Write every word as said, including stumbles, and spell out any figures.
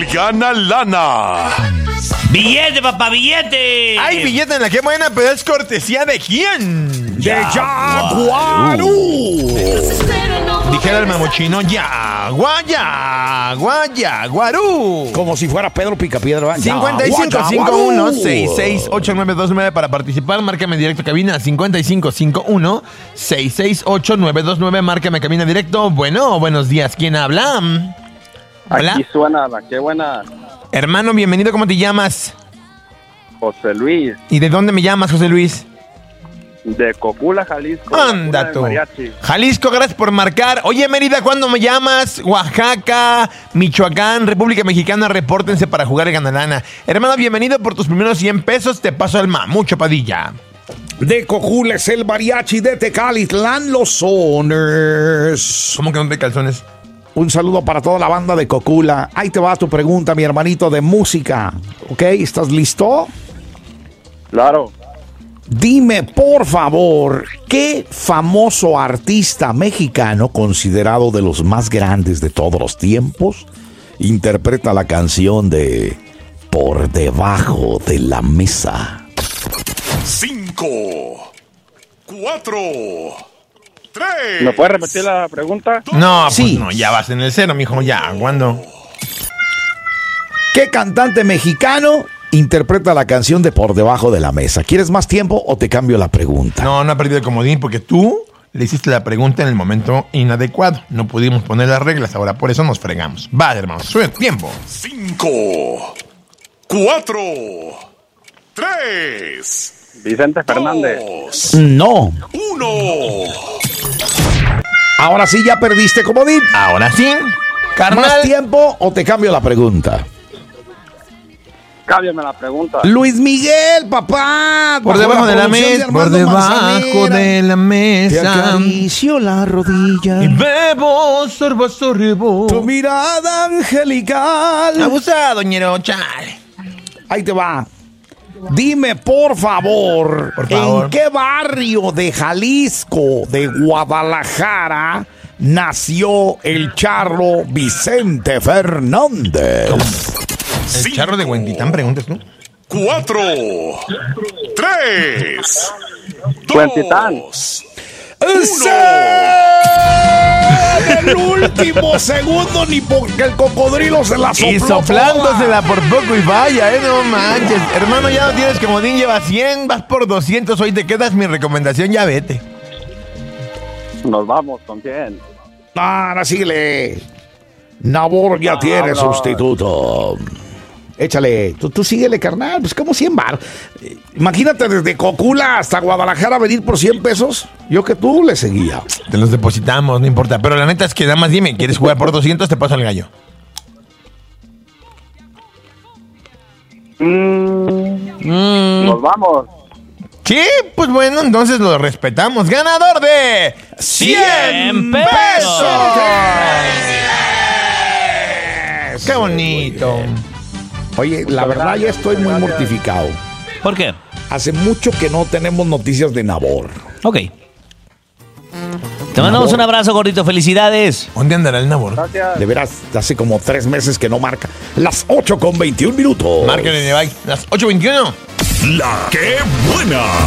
gana lana. ¡Billete, papá, billete! ¡Ay, billete en la que buena! Pero es cortesía de quién. ¡De Yaguarú! Dijera el mamochino, Yagua, Yagua, Yaguarú. Como si fuera Pedro Picapiedra. cincuenta y cinco cincuenta y uno sesenta y seis ocho nueve dos nueve para participar. Márcame directo cabina cincuenta y cinco cincuenta y uno sesenta y seis ocho nueve dos nueve. Márcame cabina directo. Bueno, buenos días. ¿Quién habla? Hola. Aquí suena la que buena. Hermano, bienvenido. ¿Cómo te llamas? José Luis, ¿Y de dónde me llamas, José Luis? de Cocula, Jalisco. Anda la tú. cuna del mariachi. Jalisco, gracias por marcar. Oye, Mérida, ¿cuándo me llamas? Oaxaca, Michoacán, República Mexicana, repórtense para jugar el Ganalana. Hermano, bienvenido por tus primeros cien pesos. Te paso el mamucho, Padilla. De Cocula es el mariachi, de Tecalitlán los Soners. ¿Cómo que no te calzones? Un saludo para toda la banda de Cocula. Ahí te va tu pregunta, mi hermanito, de música. ¿Ok? ¿Estás listo? Claro. Dime, por favor, ¿qué famoso artista mexicano, considerado de los más grandes de todos los tiempos, interpreta la canción de Por Debajo de la Mesa? Cinco, cuatro, tres. ¿Me puedes repetir la pregunta? No, pues Sí. no, ya vas en el cero, mijo, ya, ¿cuándo? ¿Qué cantante mexicano interpreta la canción de Por Debajo de la Mesa? ¿Quieres más tiempo o te cambio la pregunta? No, no ha perdido el comodín porque tú le hiciste la pregunta en el momento inadecuado. No pudimos poner las reglas, ahora por eso nos fregamos. Va, hermano, sube tiempo. Cinco, cuatro, tres, Vicente Fernández. dos, No. uno. Ahora sí ya perdiste comodín. Ahora sí, ¿Más carnal. tiempo o te cambio la pregunta? Cámbiame la pregunta. Luis Miguel, papá. Por Bajo debajo de la producción mesa, por Armando debajo Manzanera. de la Te mesa. acaricio la rodilla. Y bebo, sorbo, sorbo. Tu mirada angelical. Abusado, ñero, chale. Ahí te va. Dime, por favor, Por favor. ¿en qué barrio de Jalisco, de Guadalajara, nació el charro Vicente Fernández? El charro de Huentitán, preguntas tú. Cuatro, tres, Huentitán. dos, En el último segundo, ni porque el cocodrilo se la sopló Y soplándosela toda. por poco y vaya, eh, no manches. Hermano, ya no tienes comodín, llevas cien, vas por doscientos, hoy te quedas, mi recomendación, ya vete. Nos vamos con quién. Ahora síguele. Nabor ya Ah, tiene bro. sustituto. Échale, tú, tú síguele, carnal, pues como cien bar. Eh, Imagínate desde Cocula hasta Guadalajara venir por cien pesos. Yo que tú le seguía. Te los depositamos, no importa. Pero la neta es que nada más dime, ¿quieres jugar por doscientos? Te paso el gallo. Mm, Nos vamos. Sí, pues bueno, entonces lo respetamos. Ganador de cien pesos. ¡Qué bonito! Oye, la verdad ya estoy muy mortificado. ¿Por qué? Hace mucho que no tenemos noticias de Nabor. Ok. Te mandamos un abrazo, gordito. Felicidades. ¿Dónde andará el Nabor? Gracias. De veras, hace como tres meses que no marca. Las ocho con veintiún minutos. Márquenle, bye. Las ocho veintiuno. La que buena.